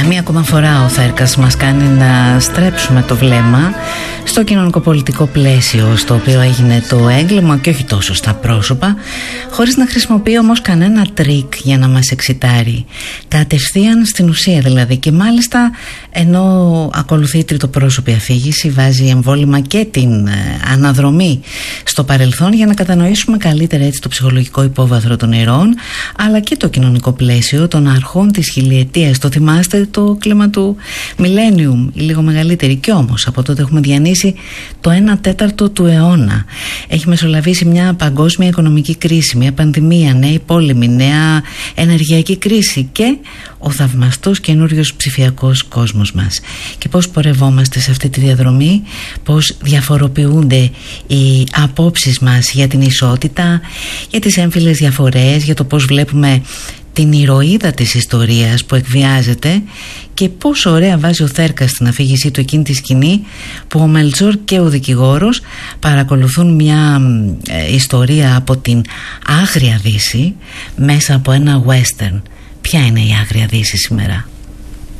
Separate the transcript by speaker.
Speaker 1: Μία ακόμα φορά ο Θέρκας μας κάνει να στρέψουμε το βλέμμα στο κοινωνικοπολιτικό πλαίσιο στο οποίο έγινε το έγκλημα και όχι τόσο στα πρόσωπα, χωρίς να χρησιμοποιεί όμως κανένα τρίκ για να μας εξιτάρει. Κατευθείαν στην ουσία δηλαδή, και μάλιστα ενώ ακολουθεί τριτοπρόσωπη αφήγηση, βάζει εμβόλυμα και την αναδρομή στο παρελθόν για να κατανοήσουμε καλύτερα έτσι το ψυχολογικό υπόβαθρο των ηρώων, αλλά και το κοινωνικό πλαίσιο των αρχών της χιλιετίας. Το θυμάστε το κλίμα του Millennium, ή λίγο μεγαλύτερη, κι όμως από τότε έχουμε διανύσει το 1/4 του αιώνα. Έχει μεσολαβήσει μια παγκόσμια οικονομική κρίση, μια πανδημία, νέοι πόλεμοι, νέα ενεργειακή κρίση και ο θαυμαστός καινούριος ψηφιακός κόσμος μας. Και πώς πορευόμαστε σε αυτή τη διαδρομή, πώς διαφοροποιούνται οι απόψεις μας για την ισότητα, για τις έμφυλες διαφορές, για το πώς βλέπουμε την ηρωίδα της ιστορίας που εκβιάζεται και πόσο ωραία βάζει ο Θέρκας στην αφήγησή του εκείνη τη σκηνή που ο Μελτσόρ και ο δικηγόρος παρακολουθούν μια ιστορία από την Άγρια Δύση μέσα από ένα western. Ποια είναι η Άγρια Δύση σήμερα?